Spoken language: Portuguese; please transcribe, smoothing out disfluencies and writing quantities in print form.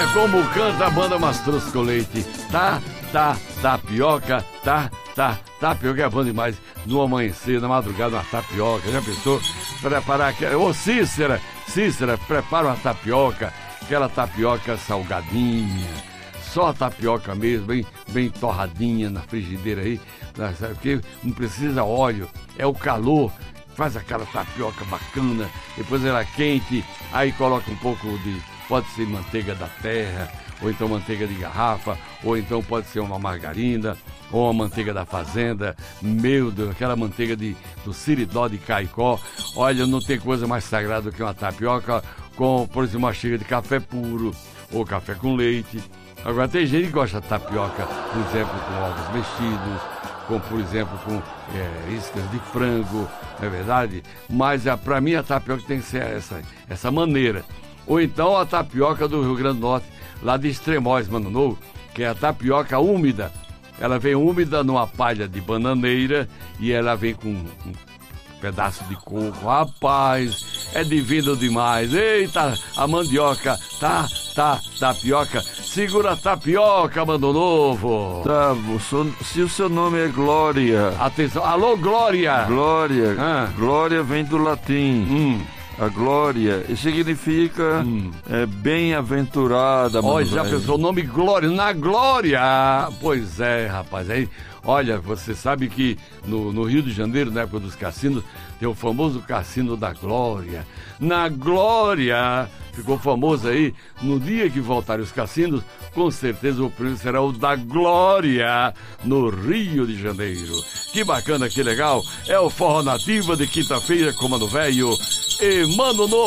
Olha como canta a banda Mastruz com Leite. Tapioca, tapioca é bom demais. No amanhecer, na madrugada, uma tapioca. Já pensou? Preparar aquela... Ô, Cícera, prepara uma tapioca. Aquela tapioca salgadinha. Só a tapioca mesmo, bem torradinha na frigideira aí. Sabe, porque não precisa óleo, é o calor. Faz aquela tapioca bacana, depois ela é quente, aí coloca um pouco de, pode ser manteiga da terra, ou então manteiga de garrafa, ou então pode ser uma margarina, ou uma manteiga da fazenda, meu Deus, aquela manteiga do Siridó de Caicó. Olha, não tem coisa mais sagrada do que uma tapioca com, por exemplo, uma xícara de café puro, ou café com leite. Agora tem gente que gosta de tapioca, por exemplo, com ovos mexidos, com, por exemplo, com iscas de frango, não é verdade? Mas para mim a tapioca tem que ser essa maneira. Ou então a tapioca do Rio Grande do Norte, lá de Extremóis, Mano Novo, que é a tapioca úmida. Ela vem úmida numa palha de bananeira e ela vem com um pedaço de coco. Rapaz, é divino demais. Eita, a mandioca, tapioca. Segura a tapioca, Mano Novo. Tá, se o seu nome é Glória... Atenção, alô, Glória. Glória, Glória vem do latim. A glória significa bem-aventurada. Olha, já pensou o nome Glória? Na Glória! Pois é, rapaz. Aí, olha, você sabe que no Rio de Janeiro, na época dos cassinos, tem o famoso Cassino da Glória. Na Glória! Ficou famoso aí. No dia que voltarem os cassinos, com certeza o prêmio será o da Glória, no Rio de Janeiro. Que bacana, que legal. É o Forró Nativa de quinta-feira com Mano Velho e Mano Novo.